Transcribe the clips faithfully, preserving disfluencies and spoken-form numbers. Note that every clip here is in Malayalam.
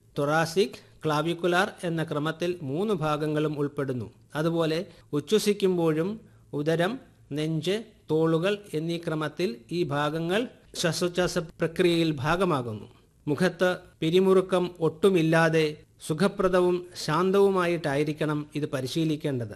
തൊറാസിക്, ക്ലാവിക്കുലാർ എന്ന ക്രമത്തിൽ മൂന്ന് ഭാഗങ്ങളും ഉൾപ്പെടുന്നു. അതുപോലെ ഉച്ഛ്വസിക്കുമ്പോഴും ഉദരം, നെഞ്ച്, തോളുകൾ എന്നീ ക്രമത്തിൽ ഈ ഭാഗങ്ങൾ ശ്വാസോച്ഛ്വാസ പ്രക്രിയയിൽ ഭാഗമാകുന്നു. മുഖത്ത് പിരിമുറുക്കം ഒട്ടുമില്ലാതെ സുഖപ്രദവും ശാന്തവുമായിട്ടായിരിക്കണം ഇത് പരിശീലിക്കേണ്ടത്.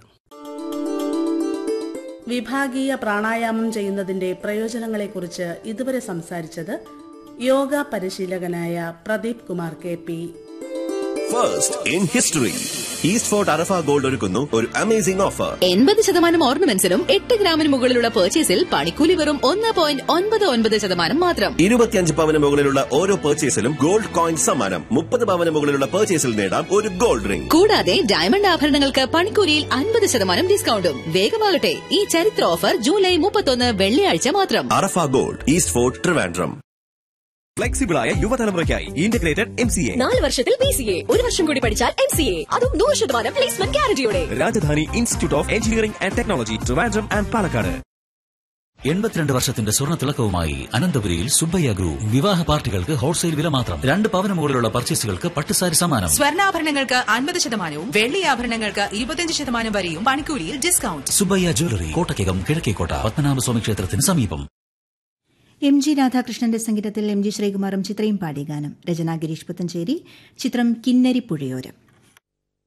വിഭാഗീയ പ്രാണായാമം ചെയ്യുന്നതിന്റെ പ്രയോജനങ്ങളെക്കുറിച്ച് ഇതുവരെ സംസാരിച്ചത് യോഗ പരിശീലകനായ Pradeep Kumar K P. First in history, east fort Arafah gold ഒരുക്കുന്നു ഒരു അമേസിംഗ് ഓഫർ. എൺപത് ശതമാനം ഓർണമെന്റ്സിനും എട്ട് ഗ്രാമിന് മുകളിലുള്ള പർച്ചേസിൽ പണിക്കൂലി വെറും ഒന്ന് പോയിന്റ് ഒൻപത് ഒൻപത് ശതമാനം മാത്രം. ഇരുപത്തിയഞ്ച് പവന് മുകളിലുള്ള ഓരോ പർച്ചേസിലും ഗോൾഡ് കോയിൻ സമ്മാനം. മുപ്പത് പവന് മുകളിലുള്ള പർച്ചേസിൽ നേടാം ഒരു ഗോൾഡ് റിംഗ്. കൂടാതെ ഡയമണ്ട് ആഭരണങ്ങൾക്ക് പണിക്കൂലിയിൽ അൻപത് ശതമാനം ഡിസ്കൌണ്ടും. വേഗമാകട്ടെ, ഈ ചരിത്ര ഓഫർ ജൂലൈ മുപ്പത്തൊന്ന് വെള്ളിയാഴ്ച മാത്രം. അറഫ gold, east fort, Trivandrum. ഫ്ലെക്സിബിളായ യുവതലമുറയ്ക്കായി integrated M C A. നാല് വർഷത്തിൽ ബി സി എ, ഒരു വർഷം കൂടി പഠിച്ചാൽ എം സി എ, അതും നൂറ് ശതമാനം placement ഗ്യാരണ്ടിയോടെ. Rajdhani institute of engineering and technology, Trivandrum and Palakkad. എൺപത്തിരണ്ട് വർഷത്തിന്റെ സ്വർണ്ണ തിളക്കവുമായി അനന്തപുരിയിൽ സുബ്ബയ്യ ഗ്രൂപ്പ്. വിവാഹ പാർട്ടികൾക്ക് ഹോൾസെയിൽ വില മാത്രം. രണ്ട് പവന് മുകളിലുള്ള പർച്ചേസുകൾക്ക് പട്ടുസാരി സമ്മാനം. സ്വർണ്ണാഭരണങ്ങൾക്ക് അൻപത് ശതമാനവും വെള്ളി ആഭരണങ്ങൾക്ക് ഇരുപത്തിയഞ്ച് ശതമാനം വരെയും പണിക്കൂലിയിൽ ഡിസ്കൌണ്ട്. സുബ്ബയ്യ ജ്വല്ലറി, കോട്ടയ്ക്കകം, കിഴക്കേക്കോട്ട, പത്മനാഭസ്വാമി ക്ഷേത്രത്തിന് സമീപം. എം ജി രാധാകൃഷ്ണന്റെ സംഗീതത്തിൽ എം ജി ശ്രീകുമാറും ചിത്രയും പാടിയ ഗാനം. രചന ഗിരീഷ് പുത്തഞ്ചേരി. ചിത്രം കിന്നരി പുഴയോരം.